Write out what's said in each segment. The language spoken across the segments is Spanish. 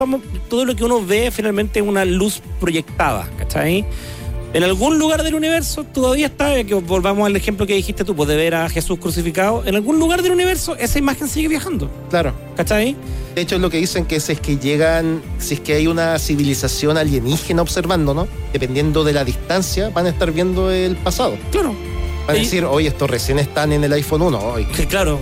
todo lo que uno ve finalmente es una luz proyectada, ¿cachai? En algún lugar del universo todavía está, que volvamos al ejemplo que dijiste tú, pues de ver a Jesús crucificado, en algún lugar del universo esa imagen sigue viajando. Claro. ¿Cachai? De hecho, es lo que dicen que si es que hay una civilización alienígena observando, ¿no? Dependiendo de la distancia, van a estar viendo el pasado. Claro. Van a decir, oye, estos recién están en el iPhone 1. Oye, claro.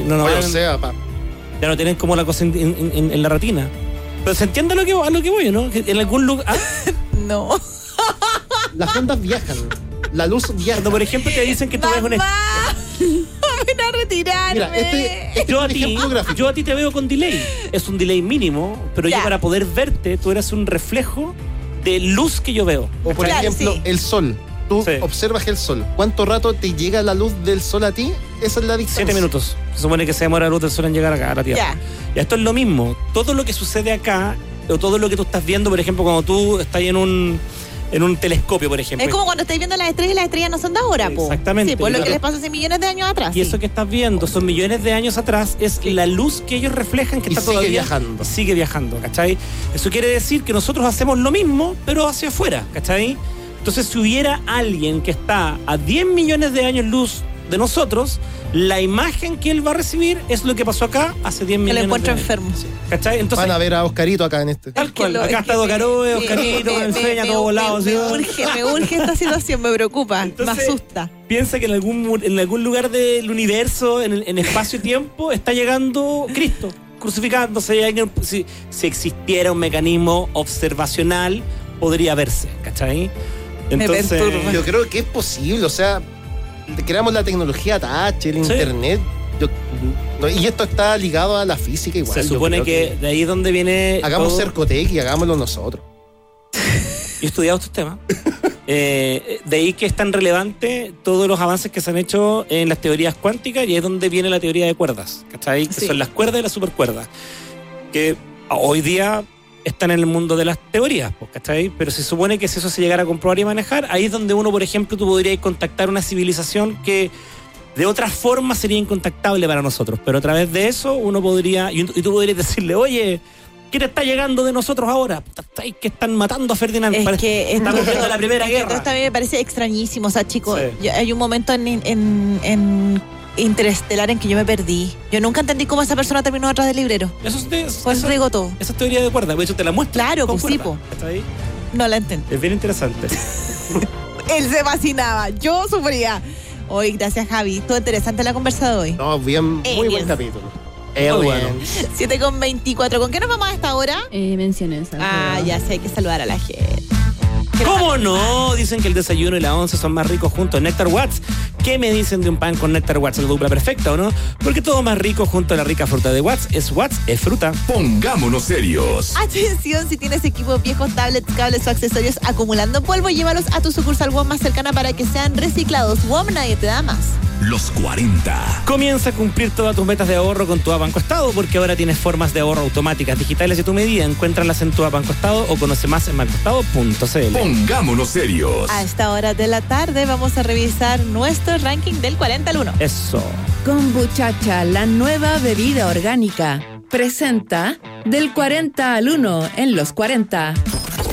Ya no tienen como la cosa en la retina. Pero se entiende a lo que voy, ¿no? En algún lugar... No. Las ondas viajan. La luz viaja. Cuando, por ejemplo, te dicen que tú ves un... ¡Mamá! ¡Ven a retirarme! Mira, yo a ti te veo con delay. Es un delay mínimo, pero yo para poder verte, tú eres un reflejo de luz que yo veo. O por ejemplo, el sol. Tú observas el sol. ¿Cuánto rato te llega la luz del sol a ti? Esa es la distancia. 7 minutos. Se supone que se demora la luz del sol en llegar acá a la Tierra. Y esto es lo mismo. Todo lo que sucede acá, o todo lo que tú estás viendo, por ejemplo, cuando tú estás en un telescopio, por ejemplo. Es como cuando estáis viendo las estrellas y las estrellas no son de ahora, po. Exactamente. Sí, por lo que les pasó hace millones de años atrás. Y eso que estás viendo son millones de años atrás, es la luz que ellos reflejan que está todavía sigue viajando, ¿cachai? Eso quiere decir que nosotros hacemos lo mismo, pero hacia afuera, ¿cachai? Entonces, si hubiera alguien que está a 10 millones de años luz de nosotros, la imagen que él va a recibir es lo que pasó acá hace 10 millones de años. Que lo encuentro enfermo. ¿Cachai? Entonces, van a ver a Oscarito acá en este. Tal cual. Acá está Docaroe, Oscarito, me enseña todo volado. Me urge esta situación, me preocupa, entonces, me asusta. Piensa que en algún lugar del universo, en espacio-tiempo, está llegando Cristo, crucificándose. Si existiera un mecanismo observacional, podría verse, ¿cachai? Entonces, yo creo que es posible, o sea, creamos la tecnología touch, el internet, y esto está ligado a la física igual. Se supone que de ahí es donde viene... Hagamos Cercotec y hagámoslo nosotros. Yo he estudiado estos temas. De ahí que es tan relevante todos los avances que se han hecho en las teorías cuánticas, y es donde viene la teoría de cuerdas, ¿cachai? Que son las cuerdas y las supercuerdas, que hoy día están en el mundo de las teorías, ¿cachai? Pero se supone que si eso se llegara a comprobar y manejar, ahí es donde uno, por ejemplo, tú podrías contactar una civilización que de otra forma sería incontactable para nosotros, pero a través de eso uno podría, y tú podrías decirle, oye, ¿qué te está llegando de nosotros ahora? Que están matando a Ferdinand. Estamos viendo la Primera Guerra. Esto a mí me parece extrañísimo, o sea, chicos, hay un momento en Interestelar en que yo me perdí. Yo nunca entendí cómo esa persona terminó atrás del librero. Eso digo todo. Esa teoría de cuerda, de hecho te la muestra. Claro, pues sí, po. No la entendí. Es bien interesante. Él se fascinaba, yo sufría. Hoy, gracias, Javi. Todo interesante la conversa de hoy. No, muy buen capítulo. Bueno. 7:24. ¿Con qué nos vamos a esta hora? Menciones. Ya sé, hay que saludar a la gente. ¿Cómo no? Dicen que el desayuno y la once son más ricos juntos en Néctar Watts. ¿Qué me dicen de un pan con Néctar Watts? La dupla perfecta, ¿o no? Porque todo más rico junto a la rica fruta de Watts es fruta. Pongámonos serios. Atención, si tienes equipos viejos, tablets, cables o accesorios acumulando polvo, llévalos a tu sucursal WOM más cercana para que sean reciclados. WOM, nadie te da más. Los 40. Comienza a cumplir todas tus metas de ahorro con tu Banco Estado, porque ahora tienes formas de ahorro automáticas digitales de tu medida. Encuéntralas en tu Banco Estado o conoce más en bancoestado.cl. Pongámonos serios. A esta hora de la tarde vamos a revisar nuestro ranking del 40 al 1. Eso. Kombuchacha, la nueva bebida orgánica, presenta del 40 al 1 en los 40.